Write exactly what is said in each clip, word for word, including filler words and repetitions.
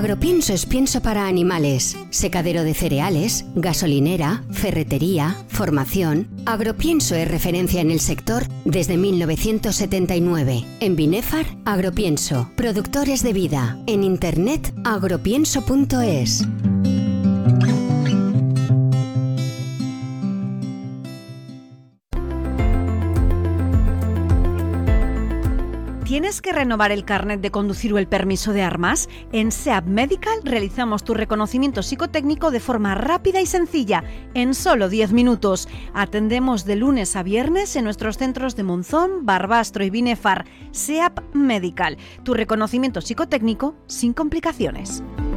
Agropienso es pienso para animales, secadero de cereales, gasolinera, ferretería, formación. Agropienso es referencia en el sector desde mil novecientos setenta y nueve. En Binefar, Agropienso, productores de vida. En internet, agropienso punto es. ¿Tienes que renovar el carnet de conducir o el permiso de armas? En SEAP Medical realizamos tu reconocimiento psicotécnico de forma rápida y sencilla, en solo diez minutos. Atendemos de lunes a viernes en nuestros centros de Monzón, Barbastro y Binefar. SEAP Medical, tu reconocimiento psicotécnico sin complicaciones.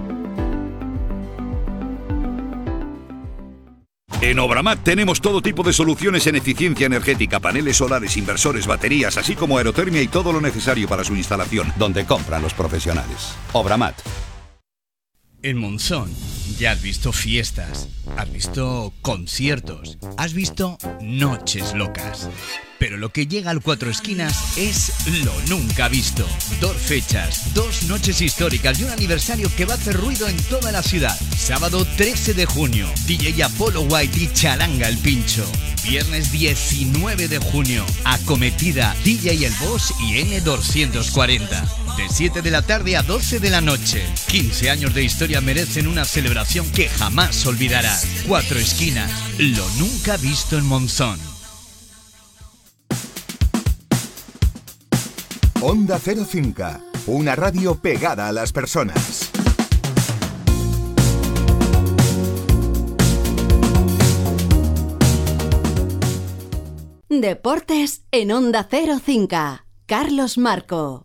En Obramat tenemos todo tipo de soluciones en eficiencia energética, paneles solares, inversores, baterías, así como aerotermia y todo lo necesario para su instalación, donde compran los profesionales. Obramat. En Monzón ya has visto fiestas, has visto conciertos, has visto noches locas. Pero lo que llega al Cuatro Esquinas es lo nunca visto. Dos fechas, dos noches históricas y un aniversario que va a hacer ruido en toda la ciudad. Sábado trece de junio, D J Apollo White y Chalanga el Pincho. Viernes diecinueve de junio, Acometida, D J El Boss y N doscientos cuarenta. De siete de la tarde a doce de la noche. quince años de historia merecen una celebración que jamás olvidarás. Cuatro Esquinas, lo nunca visto en Monzón. Onda Cero cinco, una radio pegada a las personas. Deportes en Onda Cero cinco. Carlos Marco.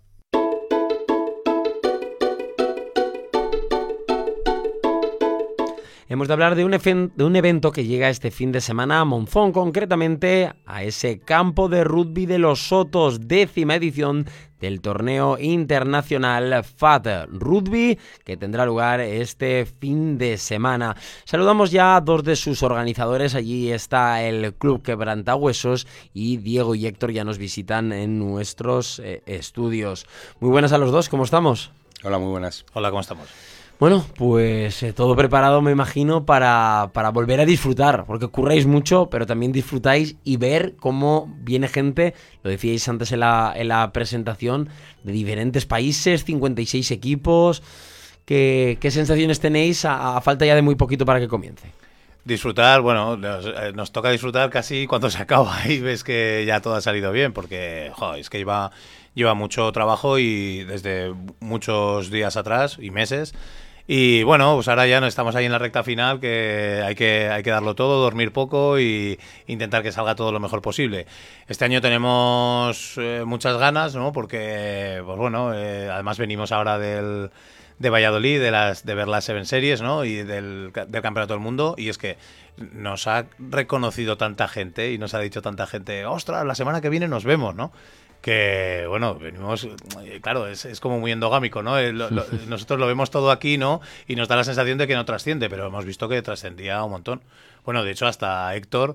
Hemos de hablar de un, efen- de un evento que llega este fin de semana a Monzón, concretamente a ese campo de rugby de Los Sotos, décima edición del torneo internacional F A T Rugby, que tendrá lugar este fin de semana. Saludamos ya a dos de sus organizadores. Allí está el Club Quebrantahuesos y Diego y Héctor ya nos visitan en nuestros eh, estudios. Muy buenas a los dos, ¿cómo estamos? Hola, muy buenas. Hola, ¿cómo estamos? Bueno, pues eh, todo preparado, me imagino, para, para volver a disfrutar, porque curráis mucho, pero también disfrutáis y ver cómo viene gente, lo decíais antes en la, en la presentación, de diferentes países, cincuenta y seis equipos. ¿Qué, qué sensaciones tenéis a, a falta ya de muy poquito para que comience? Disfrutar, bueno, nos, eh, nos toca disfrutar casi cuando se acaba y ves que ya todo ha salido bien, porque joder, es que lleva, lleva mucho trabajo y desde muchos días atrás y meses. Y bueno, pues ahora ya no estamos ahí en la recta final, que hay que hay que darlo todo, dormir poco y intentar que salga todo lo mejor posible. Este año tenemos eh, muchas ganas, ¿no? Porque, pues bueno, eh, además venimos ahora del de Valladolid, de las de ver las Seven Series, ¿no? Y del, del Campeonato del Mundo. Y es que nos ha reconocido tanta gente y nos ha dicho tanta gente, ostras, la semana que viene nos vemos, ¿no? Que, bueno, venimos, claro, es, es como muy endogámico, ¿no? Lo, lo, nosotros lo vemos todo aquí, ¿no? Y nos da la sensación de que no trasciende, pero hemos visto que trascendía un montón. Bueno, de hecho, hasta Héctor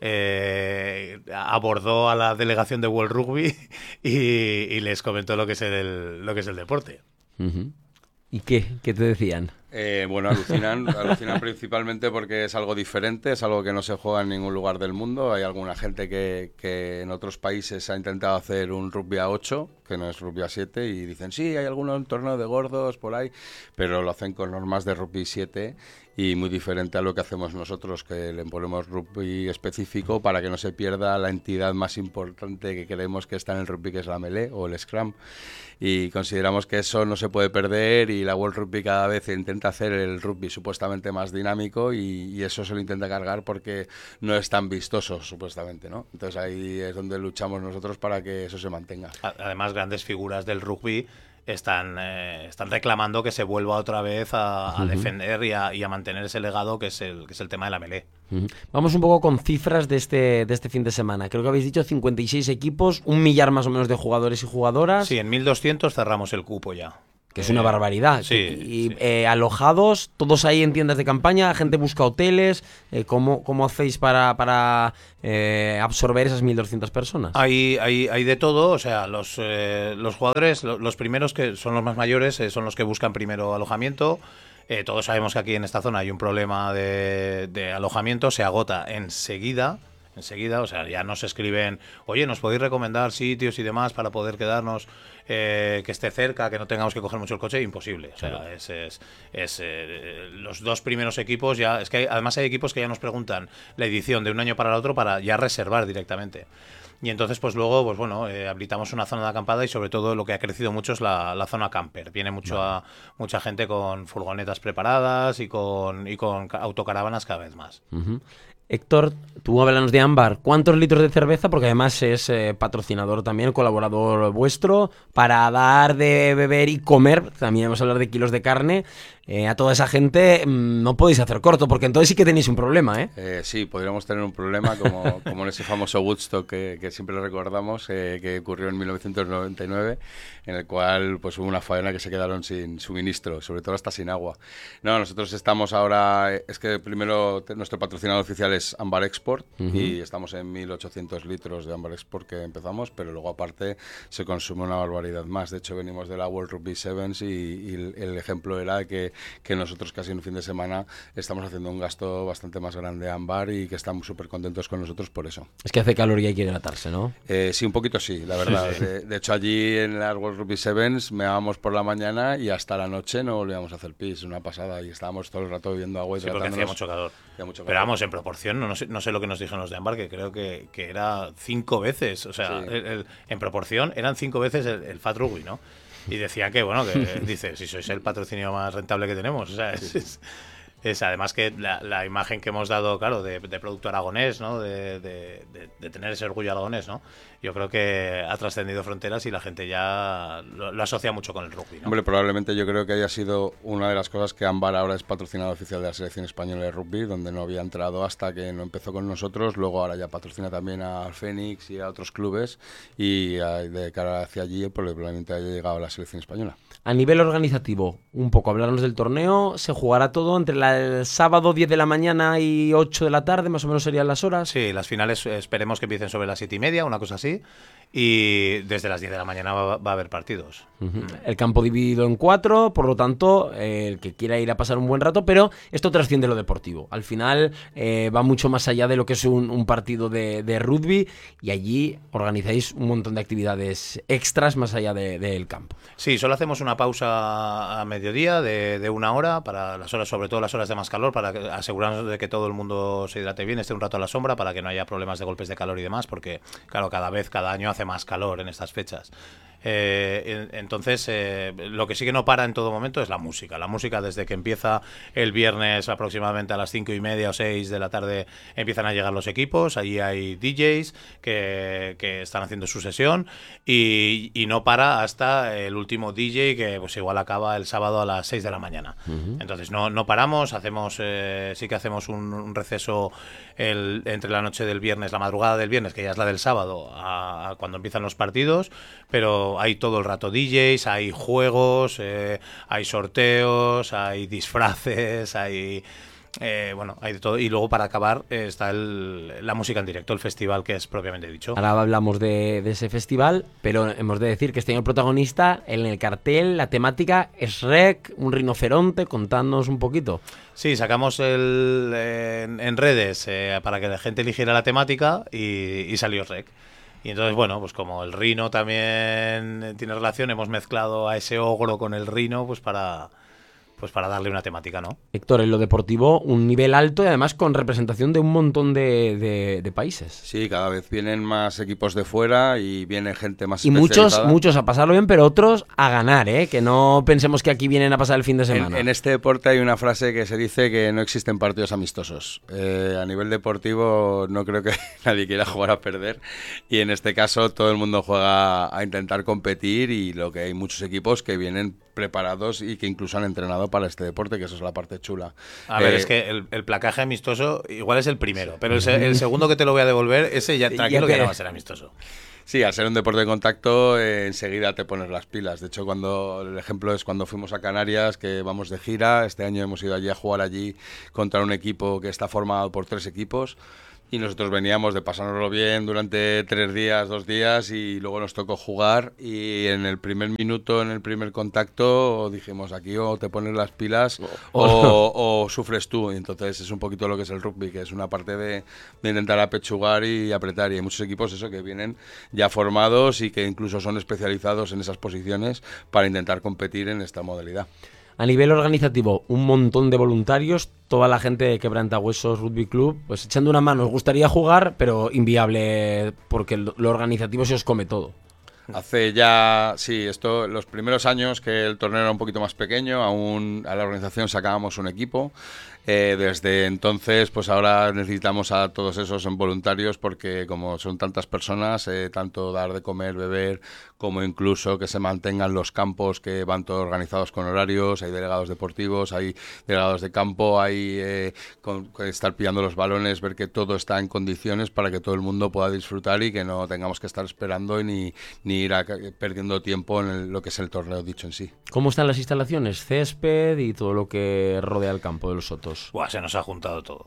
eh, abordó a la delegación de World Rugby y, y les comentó lo que es el, lo que es el deporte. Uh-huh. ¿Y qué? ¿Qué te decían? Eh, bueno, alucinan, alucinan principalmente porque es algo diferente, es algo que no se juega en ningún lugar del mundo. Hay alguna gente que, que en otros países ha intentado hacer un rugby a ocho, que no es rugby a siete, y dicen, sí, hay algún torneo de gordos por ahí, pero lo hacen con normas de rugby siete y muy diferente a lo que hacemos nosotros, que le ponemos rugby específico para que no se pierda la entidad más importante que creemos que está en el rugby, que es la melee o el scrum. Y consideramos que eso no se puede perder y la World Rugby cada vez intenta hacer el rugby supuestamente más dinámico y, y eso se lo intenta cargar porque no es tan vistoso supuestamente, ¿no? Entonces ahí es donde luchamos nosotros para que eso se mantenga. Además, grandes figuras del rugby están eh, están reclamando que se vuelva otra vez a, a uh-huh. defender y a, y a mantener ese legado que es el que es el tema de la melee. Uh-huh. Vamos un poco con cifras de este de este fin de semana. Creo que habéis dicho cincuenta y seis equipos, un millar más o menos de jugadores y jugadoras. Sí, en mil doscientos cerramos el cupo ya. que es una barbaridad. Sí, y sí. Eh, alojados, todos ahí en tiendas de campaña, la gente busca hoteles. Eh, ¿cómo, ¿Cómo hacéis para, para eh, absorber esas mil doscientas personas? Hay, hay, hay de todo, o sea, los, eh, los jugadores, lo, los primeros que son los más mayores, eh, son los que buscan primero alojamiento. Eh, todos sabemos que aquí en esta zona hay un problema de, de alojamiento, se agota enseguida. Enseguida, o sea, ya nos escriben, oye, ¿nos podéis recomendar sitios y demás para poder quedarnos, eh, que esté cerca, que no tengamos que coger mucho el coche? Imposible. O sea, claro. es, es, es eh, los dos primeros equipos ya, es que hay, además hay equipos que ya nos preguntan la edición de un año para el otro para ya reservar directamente. Y entonces, pues luego, pues bueno, eh, habilitamos una zona de acampada y sobre todo lo que ha crecido mucho es la, la zona camper. Viene mucho vale. a, mucha gente con furgonetas preparadas y con, y con autocaravanas cada vez más. Uh-huh. Héctor, tú háblanos de Ámbar. ¿Cuántos litros de cerveza? Porque además es eh, patrocinador también, colaborador vuestro, para dar de beber y comer, también vamos a hablar de kilos de carne, eh, a toda esa gente. Mmm, no podéis hacer corto, porque entonces sí que tenéis un problema, ¿eh? eh sí, podríamos tener un problema como, como en ese famoso Woodstock que, que siempre recordamos, eh, que ocurrió en mil novecientos noventa y nueve, en el cual pues hubo una faena que se quedaron sin suministro, sobre todo hasta sin agua. No, nosotros estamos ahora, es que primero nuestro patrocinador oficial es Ámbar Export, uh-huh. y estamos en mil ochocientos litros de Ámbar Export que empezamos, pero luego aparte se consume una barbaridad más. De hecho venimos de la World Rugby Sevens y, y el, el ejemplo era que, que nosotros casi en un fin de semana estamos haciendo un gasto bastante más grande a Ámbar y que estamos súper contentos con nosotros por eso. Es que hace calor y hay que hidratarse, ¿no? Eh, sí, un poquito sí, la verdad. Sí, sí. De, de hecho allí en la World Rugby Sevens meábamos por la mañana y hasta la noche no volvíamos a hacer pis, una pasada, y estábamos todo el rato bebiendo agua y sí, porque hacía mucho calor. Hacía mucho calor. Pero vamos, en proporción, no, no, sé, no sé lo que nos dijeron los de Ámbar, que creo que, que era cinco veces, o sea, sí. el, el, en proporción eran cinco veces el, el Fat Rugby, ¿no? Y decían que, bueno, que dice, si sois el patrocinio más rentable que tenemos, o sea, es, sí. es, es además que la, la imagen que hemos dado, claro, de, de producto aragonés, ¿no? De, de, de, de tener ese orgullo aragonés, ¿no? Yo creo que ha trascendido fronteras y la gente ya lo, lo asocia mucho con el rugby, ¿no? Hombre, probablemente yo creo que haya sido una de las cosas que Ámbar ahora es patrocinador oficial de la selección española de rugby, donde no había entrado hasta que no empezó con nosotros. Luego ahora ya patrocina también al Fénix y a otros clubes, y de cara hacia allí probablemente haya llegado a la selección española. A nivel organizativo, un poco hablarnos del torneo. ¿Se jugará todo entre la, el sábado diez de la mañana y ocho de la tarde? Más o menos serían las horas. Sí, las finales esperemos que empiecen sobre las siete y media, una cosa así. Y desde las diez de la mañana va, va a haber partidos. Uh-huh. El campo dividido en cuatro, por lo tanto, eh, el que quiera ir a pasar un buen rato, pero esto trasciende lo deportivo. Al final eh, va mucho más allá de lo que es un, un partido de, de rugby, y allí organizáis un montón de actividades extras más allá de, del campo. Sí, solo hacemos una pausa a mediodía de, de una hora, para las horas, sobre todo las horas de más calor, para asegurarnos de que todo el mundo se hidrate bien, esté un rato a la sombra, para que no haya problemas de golpes de calor y demás, porque claro, cada vez, cada año hace más calor en estas fechas. Eh, entonces, eh, lo que sí que no para en todo momento es la música. La música, desde que empieza el viernes aproximadamente a las cinco y media o seis de la tarde, empiezan a llegar los equipos. Allí hay D Js que, que están haciendo su sesión, y, y no para hasta el último D J, que pues igual acaba el sábado a las seis de la mañana. Uh-huh. Entonces no, no paramos, hacemos eh, sí que hacemos un, un receso el, entre la noche del viernes, la madrugada del viernes, que ya es la del sábado, a, a cuando empiezan los partidos, pero hay todo el rato D Js, hay juegos, eh, hay sorteos, hay disfraces, hay... Eh, bueno, hay de todo. Y luego, para acabar, eh, está el, la música en directo, el festival, que es propiamente dicho. Ahora hablamos de, de ese festival, pero hemos de decir que este año el protagonista, en el cartel, la temática es Shrek, un rinoceronte. Contadnos un poquito. Sí, sacamos el, eh, en, en redes eh, para que la gente eligiera la temática, y, y salió Shrek. Y entonces, bueno, pues como el rino también tiene relación, hemos mezclado a ese ogro con el rino, pues para... pues para darle una temática, ¿no? Héctor, en lo deportivo, un nivel alto, y además con representación de un montón de, de, de países. Sí, cada vez vienen más equipos de fuera y viene gente más y especializada. Y muchos, muchos a pasarlo bien, pero otros a ganar, ¿eh? Que no pensemos que aquí vienen a pasar el fin de semana. En, en este deporte hay una frase que se dice que no existen partidos amistosos. Eh, a nivel deportivo no creo que nadie quiera jugar a perder, y en este caso todo el mundo juega a intentar competir, y lo que hay muchos equipos que vienen preparados y que incluso han entrenado para este deporte, que eso es la parte chula. A ver, eh, es que el, el placaje amistoso igual es el primero, pero el, el segundo que te lo voy a devolver, ese ya tranquilo, ya que no va a ser amistoso. Sí, al ser un deporte de contacto, eh, enseguida te pones las pilas. De hecho, cuando el ejemplo es cuando fuimos a Canarias, que vamos de gira. Este año hemos ido allí a jugar allí contra un equipo que está formado por tres equipos. Y nosotros veníamos de pasárnoslo bien durante tres días, dos días, y luego nos tocó jugar. Y en el primer minuto, en el primer contacto, dijimos, aquí o te pones las pilas o, o, o sufres tú. Y entonces es un poquito lo que es el rugby, que es una parte de, de intentar apechugar y apretar. Y hay muchos equipos eso que vienen ya formados y que incluso son especializados en esas posiciones para intentar competir en esta modalidad. A nivel organizativo, un montón de voluntarios, toda la gente de Quebrantahuesos Rugby Club, pues echando una mano. Os gustaría jugar, pero inviable porque lo organizativo se os come todo. Hace ya, sí, esto, los primeros años que el torneo era un poquito más pequeño, aún a la organización sacábamos un equipo. Eh, desde entonces, pues ahora necesitamos a todos esos voluntarios porque como son tantas personas, eh, tanto dar de comer, beber, como incluso que se mantengan los campos que van todos organizados con horarios, hay delegados deportivos, hay delegados de campo, hay eh, con, con estar pillando los balones, ver que todo está en condiciones para que todo el mundo pueda disfrutar y que no tengamos que estar esperando ni, ni ir a, perdiendo tiempo en el, lo que es el torneo dicho en sí. ¿Cómo están las instalaciones? Césped y todo lo que rodea el campo de los Sotos. Buah, se nos ha juntado todo.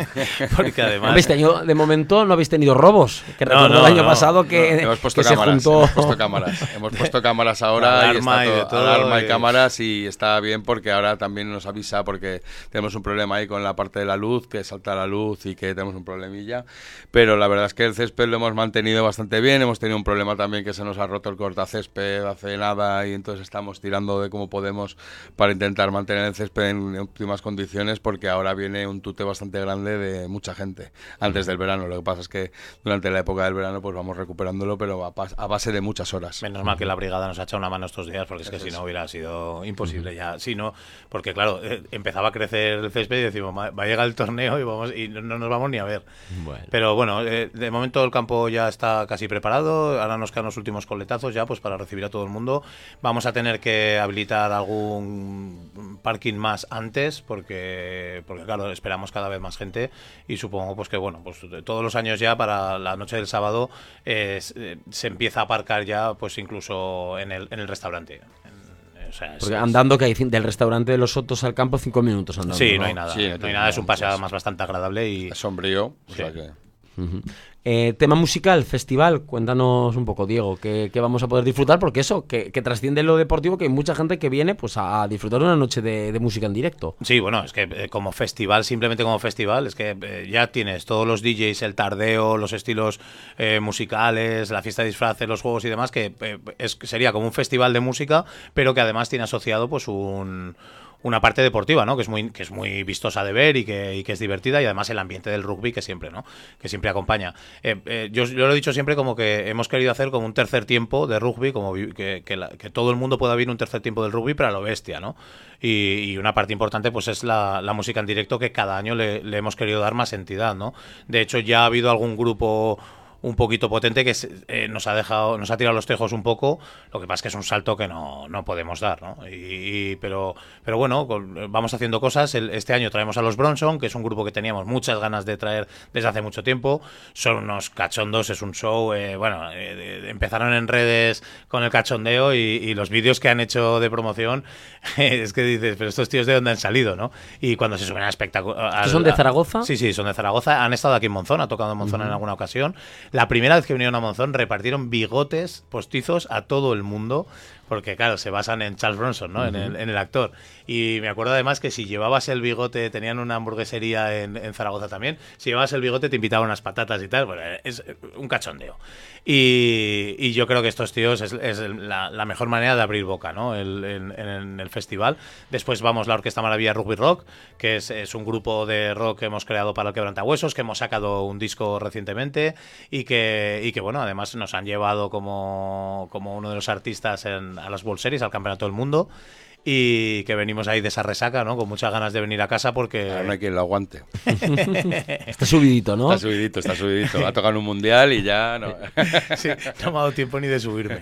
Porque además... ¿Habéis tenido, de momento no habéis tenido robos? Que no, recuerdo no, el año no, pasado que, no. Hemos puesto que cámaras, se juntó... hemos puesto cámaras. Hemos puesto cámaras ahora alarma y está todo, y de todo, alarma y y... cámaras y está bien porque ahora también nos avisa porque tenemos un problema ahí con la parte de la luz, que salta la luz y que tenemos un problemilla. Pero la verdad es que el césped lo hemos mantenido bastante bien. Hemos tenido un problema también que se nos ha roto el cortacésped hace nada y entonces estamos tirando de cómo podemos para intentar mantener el césped en óptimas condiciones porque ahora viene un tute bastante grande de mucha gente antes del verano. Lo que pasa es que durante la época del verano pues vamos recuperándolo, pero a, a base de muchas horas. Menos mal que la brigada nos ha echado una mano estos días, porque es que si no hubiera sido imposible ya. Si no, porque claro, eh, empezaba a crecer el césped y decimos, va a llegar el torneo y vamos y no, no nos vamos ni a ver. Bueno. Pero bueno, eh, de momento el campo ya está casi preparado, ahora nos quedan los últimos coletazos ya pues para recibir a todo el mundo. Vamos a tener que habilitar algún parking más antes, porque, porque claro, esperamos cada vez más gente y supongo pues que bueno, pues todos los años ya para la noche del sábado eh, se empieza a aparcar ya pues incluso en el, en el restaurante. En, o sea, porque es, andando que hay del restaurante de los Sotos al campo cinco minutos andando. Sí, no, no hay nada, sí, no, no hay nada, es un paseo además bastante agradable y es sombrío, o sí. sea que... Uh-huh. Eh, tema musical, festival, cuéntanos un poco, Diego, que, que vamos a poder disfrutar, porque eso, que, que trasciende lo deportivo, que hay mucha gente que viene pues a, a disfrutar una noche de, de música en directo. Sí, bueno, es que eh, como festival, simplemente como festival, es que eh, ya tienes todos los D Js, el tardeo, los estilos eh, musicales, la fiesta de disfraces, los juegos y demás, que eh, es, sería como un festival de música, pero que además tiene asociado pues un... una parte deportiva, ¿no? Que es muy que es muy vistosa de ver y que, y que es divertida, y además el ambiente del rugby que siempre, ¿no? Que siempre acompaña. Eh, eh, yo, yo lo he dicho siempre como que hemos querido hacer como un tercer tiempo de rugby, como vi, que, que, la, que todo el mundo pueda vivir un tercer tiempo del rugby, pero a lo bestia, ¿no? Y, y una parte importante pues es la, la música en directo, que cada año le, le hemos querido dar más entidad, ¿no? De hecho ya ha habido algún grupo un poquito potente que eh, nos ha dejado, nos ha tirado los tejos un poco. Lo que pasa es que es un salto que no, no podemos dar, ¿no? Y, y, pero, pero bueno, con, vamos haciendo cosas. El, este año traemos a los Bronson, que es un grupo que teníamos muchas ganas de traer desde hace mucho tiempo. Son unos cachondos, es un show. Eh, bueno, eh, empezaron en redes con el cachondeo y, y los vídeos que han hecho de promoción, es que dices, pero estos tíos de dónde han salido, ¿no? Y cuando se suben a espectáculo. ¿Son de Zaragoza? Sí, sí, son de Zaragoza. Han estado aquí en Monzón, ha tocado en Monzón uh-huh. en alguna ocasión. La primera vez que vinieron a Monzón repartieron bigotes postizos a todo el mundo, porque claro, se basan en Charles Bronson, ¿no? Uh-huh. en, el, en el actor. Y me acuerdo además que si llevabas el bigote, tenían una hamburguesería en, en Zaragoza también, si llevabas el bigote te invitaban unas patatas y tal. Bueno, es un cachondeo. Y, y yo creo que estos tíos es, es la, la mejor manera de abrir boca, ¿no? El, en, en el festival. Después vamos la Orquesta Maravilla Rugby Rock, que es, es un grupo de rock que hemos creado para el Quebrantahuesos, que hemos sacado un disco recientemente y que, y que bueno, además nos han llevado como, como uno de los artistas en, a las World Series, al Campeonato del Mundo. y que venimos ahí de esa resaca, ¿no? Con muchas ganas de venir a casa porque... Ah, no hay quien lo aguante. Está subidito, ¿no? Está subidito, está subidito. Ha tocado un mundial y ya no... Sí, no me ha dado tiempo ni de subirme.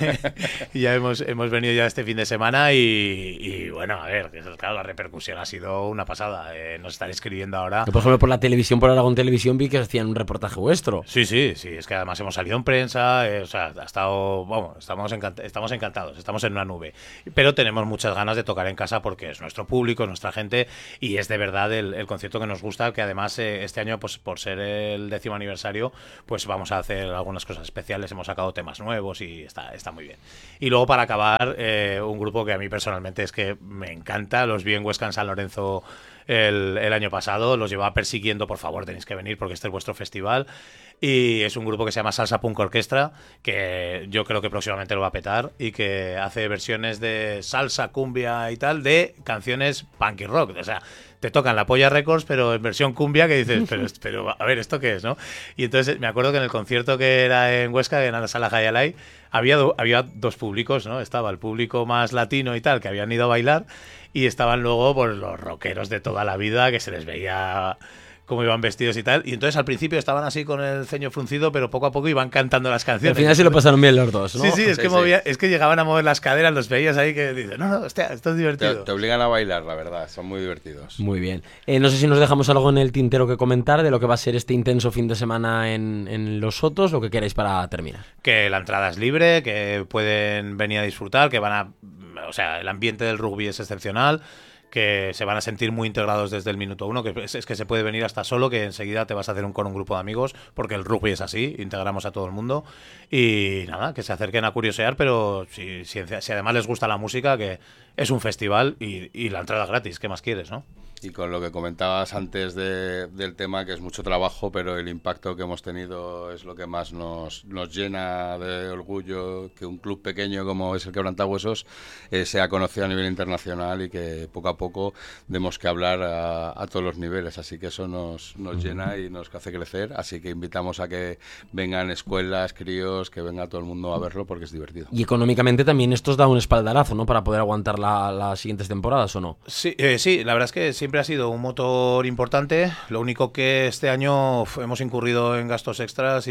Y ya hemos, hemos venido ya este fin de semana y, y bueno, a ver, claro, la repercusión ha sido una pasada. Eh, nos están escribiendo ahora... Por ejemplo, por la televisión, por Aragón Televisión, vi que hacían un reportaje vuestro. Sí, sí, sí, es que además hemos salido en prensa, eh, o sea, ha estado, vamos, estamos, encant- estamos encantados, estamos en una nube. Pero tenemos muchas ganas de tocar en casa porque es nuestro público, es nuestra gente y es de verdad el, el concierto que nos gusta, que además eh, este año, pues por ser el décimo aniversario, pues vamos a hacer algunas cosas especiales, hemos sacado temas nuevos y está, está muy bien. Y luego para acabar, eh, un grupo que a mí personalmente es que me encanta, los vi en Huesca en San Lorenzo el, el año pasado, los llevaba persiguiendo, por favor tenéis que venir porque este es vuestro festival. Y es un grupo que se llama Salsa Punk Orquestra, que yo creo que próximamente lo va a petar y que hace versiones de salsa, cumbia y tal de canciones punk y rock. O sea, te tocan la Polla Records, pero en versión cumbia, que dices, pero, pero a ver, ¿esto qué es, no? Y entonces me acuerdo que en el concierto que era en Huesca, en la sala Hayalay, había, do, había dos públicos, ¿no? Estaba el público más latino y tal, que habían ido a bailar, y estaban luego pues, los rockeros de toda la vida, que se les veía... cómo iban vestidos y tal, y entonces al principio estaban así con el ceño fruncido, pero poco a poco iban cantando las canciones. Al final se lo pasaron bien los dos, ¿no? Sí, sí, es, sí, que, sí. Movía, es que llegaban a mover las caderas, los veías ahí que dices, no, no, hostia, esto es divertido. Te, te obligan a bailar, la verdad, son muy divertidos. Muy bien. Eh, no sé si nos dejamos algo en el tintero que comentar de lo que va a ser este intenso fin de semana en, en Los Sotos, lo que queráis para terminar. Que la entrada es libre, que pueden venir a disfrutar, que van a... O sea, el ambiente del rugby es excepcional, que se van a sentir muy integrados desde el minuto uno, que es, es que se puede venir hasta solo, que enseguida te vas a hacer un, con un grupo de amigos, porque el rugby es así, integramos a todo el mundo, y nada, que se acerquen a curiosear, pero si, si, si además les gusta la música, que es un festival y, y la entrada gratis, ¿qué más quieres, no? Y con lo que comentabas antes de, del tema, que es mucho trabajo, pero el impacto que hemos tenido es lo que más nos, nos llena de orgullo, que un club pequeño como es el Quebrantahuesos eh, sea conocido a nivel internacional y que poco a poco demos que hablar a, a todos los niveles. Así que eso nos, nos llena y nos hace crecer. Así que invitamos a que vengan escuelas, críos, que venga todo el mundo a verlo porque es divertido. Y económicamente también esto os da un espaldarazo, ¿no? Para poder aguantar la, las siguientes temporadas, ¿o no? Sí, eh, sí, la verdad es que sí. Siempre ha sido un motor importante, lo único que este año hemos incurrido en gastos extras y,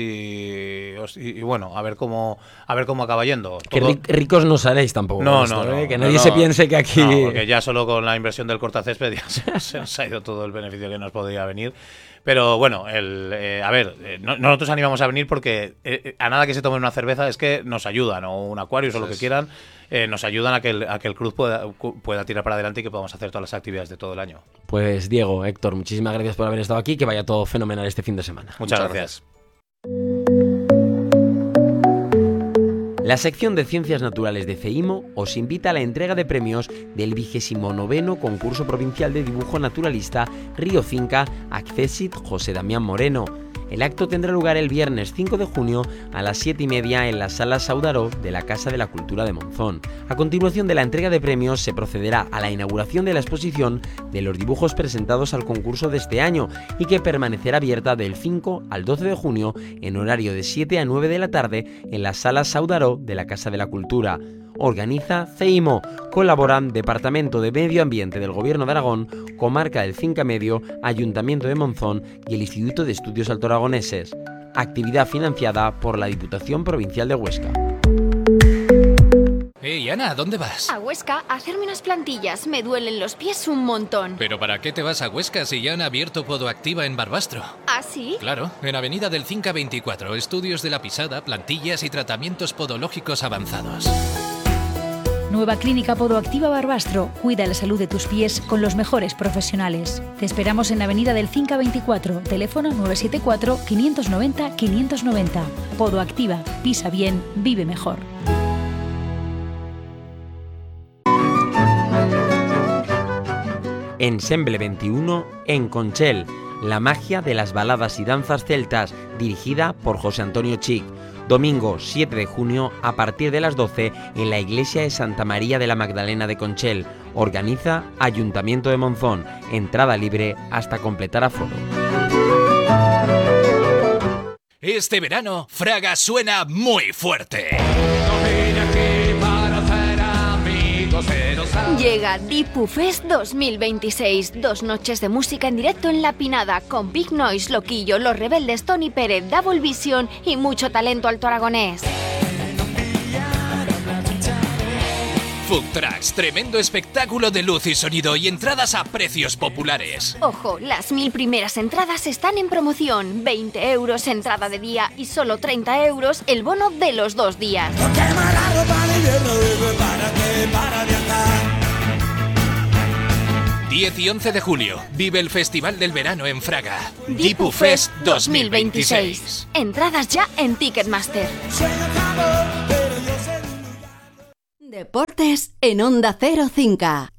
y, y bueno, a ver cómo a ver cómo acaba yendo. Que Todo... ricos no seréis tampoco. No, esto, no, ¿eh? no, Que no, nadie no, se piense que aquí... No, porque ya solo con la inversión del cortacésped ya se, se nos ha ido todo el beneficio que nos podría venir. Pero bueno, el, eh, a ver, eh, no, nosotros animamos a venir porque eh, a nada que se tomen una cerveza es que nos ayudan, o un Aquarius o lo que quieran, eh, nos ayudan a que el, a que el club pueda, pueda tirar para adelante y que podamos hacer todas las actividades de todo el año. Pues Diego, Héctor, muchísimas gracias por haber estado aquí, que vaya todo fenomenal este fin de semana. Muchas, Muchas gracias. gracias. La sección de Ciencias Naturales de CEIMO os invita a la entrega de premios del vigésimo noveno concurso provincial de dibujo naturalista Río Finca Accessit José Damián Moreno. El acto tendrá lugar el viernes cinco de junio a las siete y media en la Sala Saudaró de la Casa de la Cultura de Monzón. A continuación de la entrega de premios se procederá a la inauguración de la exposición de los dibujos presentados al concurso de este año y que permanecerá abierta del cinco al doce de junio en horario de siete a nueve de la tarde en la Sala Saudaró de la Casa de la Cultura. Organiza CEIMO, colaboran Departamento de Medio Ambiente del Gobierno de Aragón, Comarca del Cinca Medio, Ayuntamiento de Monzón y el Instituto de Estudios Altoaragoneses. Actividad financiada por la Diputación Provincial de Huesca. Hey, Ana, ¿dónde vas? A Huesca, a hacerme unas plantillas. Me duelen los pies un montón. ¿Pero para qué te vas a Huesca si ya han abierto Podoactiva en Barbastro? ¿Ah, sí? Claro, en Avenida del Cinca veinticuatro, estudios de la pisada, plantillas y tratamientos podológicos avanzados. Nueva Clínica Podoactiva Barbastro. Cuida la salud de tus pies con los mejores profesionales. Te esperamos en Avenida del Cinca veinticuatro, teléfono nueve siete cuatro, cinco nueve cero, cinco nueve cero. Podoactiva. Pisa bien, vive mejor. Ensemble veintiuno en Conchel, la magia de las baladas y danzas celtas, dirigida por José Antonio Chic. Domingo siete de junio a partir de las doce en la iglesia de Santa María de la Magdalena de Conchel. Organiza Ayuntamiento de Monzón. Entrada libre hasta completar aforo. Este verano, Fraga suena muy fuerte. Llega Dipu Fest dos mil veintiséis, dos noches de música en directo en La Pinada, con Big Noise, Loquillo, Los Rebeldes, Tony Pérez, Double Vision y mucho talento alto aragonés. Food Trucks, tremendo espectáculo de luz y sonido y entradas a precios populares. Ojo, las mil primeras entradas están en promoción. veinte euros entrada de día y solo treinta euros el bono de los dos días. diez y once de julio, vive el Festival del Verano en Fraga. Dipu Fest dos mil veintiséis. Entradas ya en Ticketmaster. Deportes en Onda Cero Cinca.